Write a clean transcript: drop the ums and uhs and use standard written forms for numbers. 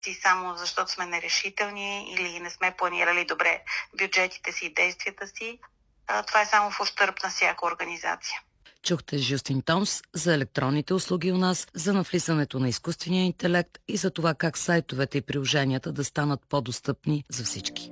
само защото сме нерешителни или не сме планирали добре бюджетите си и действията си. Това е само в ущърб на всяка организация. Чухте Жюстин Томс за електронните услуги у нас, за навлизането на изкуствения интелект и за това как сайтовете и приложенията да станат по-достъпни за всички.